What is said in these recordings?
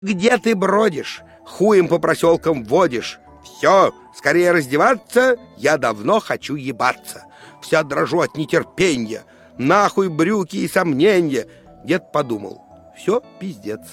Где ты бродишь? Хуем по проселкам водишь. Все, скорее раздеваться, я давно хочу ебаться. Вся дрожу от нетерпенья. Нахуй брюки и сомненья. Дед подумал: все, пиздец.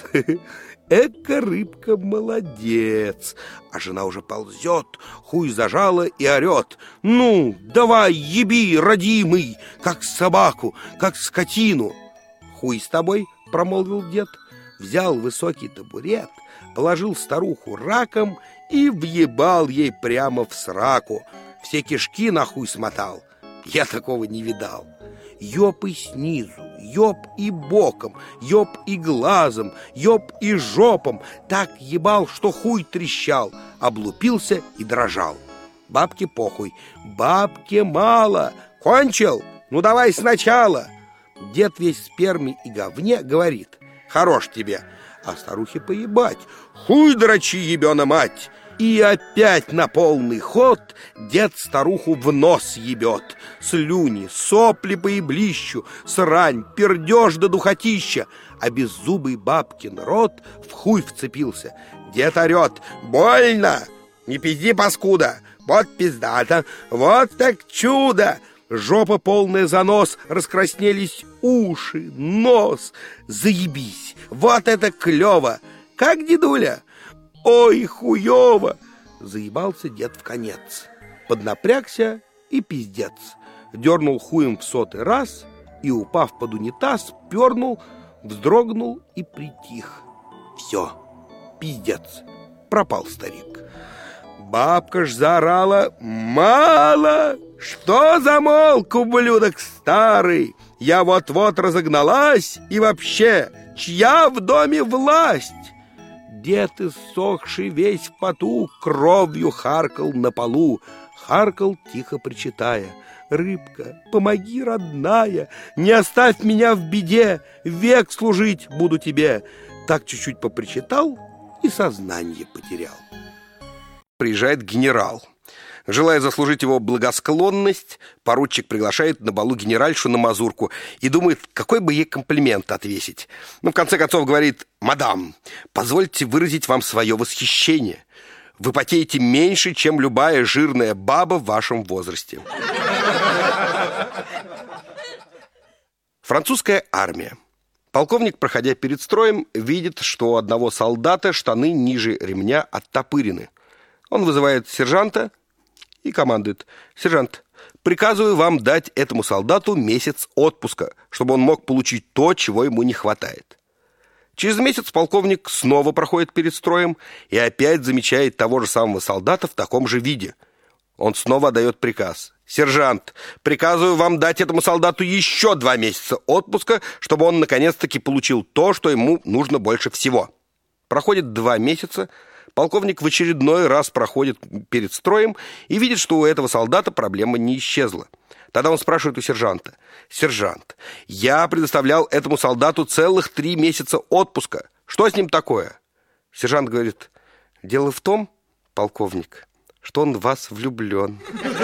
Эка рыбка молодец. А жена уже ползет, хуй зажала и орет: ну, давай, еби, родимый, как собаку, как скотину. Хуй с тобой, промолвил дед. Взял высокий табурет, положил старуху раком и въебал ей прямо в сраку. Все кишки на хуй смотал. Я такого не видал. Ёб и снизу, ёб и боком, ёб и глазом, ёб и жопом. Так ебал, что хуй трещал, облупился и дрожал. Бабке похуй, бабке мало. Кончил? Ну давай сначала. Дед весь в сперме и говне говорит: хорош тебе. А старухе поебать: хуй дрочи, ебена мать. И опять на полный ход дед старуху в нос ебет. Слюни, сопли по еблищу, срань, пердеж до духотища. А беззубый бабкин рот в хуй вцепился. Дед орет: больно! Не пизди, паскуда! Вот пиздата, вот так чудо! Жопа полная занос, раскраснелись уши, нос. Заебись, вот это клево! Как, дедуля? Ой, хуёво! Заебался дед в конец. Поднапрягся и пиздец. Дернул хуем в 100-й раз и, упав под унитаз, пернул, вздрогнул и притих. Все, пиздец, пропал старик. Бабка ж заорала: мало! Что замолк, ублюдок старый? Я вот-вот разогналась, и вообще, чья в доме власть? Дед, иссохший весь в поту, кровью харкал на полу. Харкал, тихо причитая: рыбка, помоги, родная, не оставь меня в беде, век служить буду тебе. Так чуть-чуть попричитал и сознание потерял. Приезжает генерал. Желая заслужить его благосклонность, поручик приглашает на балу генеральшу на мазурку и думает, какой бы ей комплимент отвесить. В конце концов говорит: мадам, позвольте выразить вам свое восхищение. Вы потеете меньше, чем любая жирная баба в вашем возрасте. Французская армия. Полковник, проходя перед строем, видит, что у одного солдата штаны ниже ремня оттопырены. Он вызывает сержанта и командует: сержант, приказываю вам дать этому солдату месяц отпуска, чтобы он мог получить то, чего ему не хватает. Через месяц полковник снова проходит перед строем и опять замечает того же самого солдата в таком же виде. Он снова отдает приказ: сержант, приказываю вам дать этому солдату еще 2 месяца отпуска, чтобы он наконец-таки получил то, что ему нужно больше всего. Проходит 2 месяца. Полковник в очередной раз проходит перед строем и видит, что у этого солдата проблема не исчезла. Тогда он спрашивает у сержанта: сержант, я предоставлял этому солдату целых 3 месяца отпуска. Что с ним такое? Сержант говорит: дело в том, полковник, что он в вас влюблен.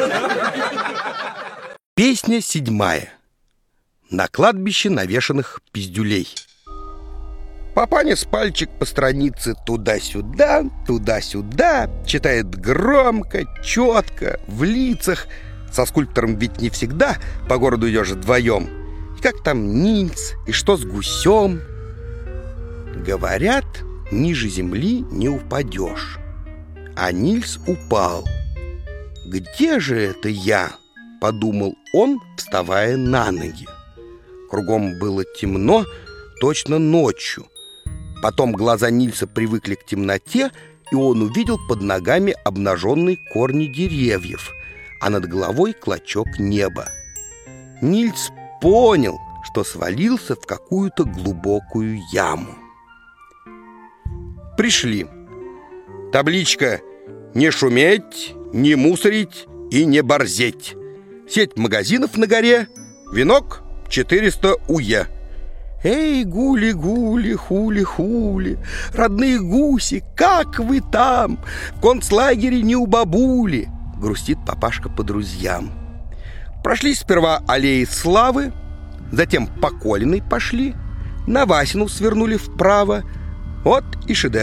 Песня 7. На кладбище навешанных пиздюлей. Папаня с пальчик по странице туда-сюда, туда-сюда, читает громко, четко, в лицах. Со скульптором ведь не всегда по городу идешь вдвоем. И как там Нильс, и что с гусем? Говорят, ниже земли не упадешь. А Нильс упал. «Где же это я?» — подумал он, вставая на ноги. Кругом было темно, точно ночью. Потом глаза Нильса привыкли к темноте, и он увидел под ногами обнаженные корни деревьев, а над головой клочок неба. Нильс понял, что свалился в какую-то глубокую яму. Пришли. Табличка: «Не шуметь, не мусорить и не борзеть». Сеть магазинов на горе. Венок 400 уе. Эй, гули-гули, хули-хули, родные гуси, как вы там? В концлагере не у бабули. Грустит папашка по друзьям. Прошли сперва аллеи Славы, затем по Колиной пошли, на Васину свернули вправо, Вот и шедевр.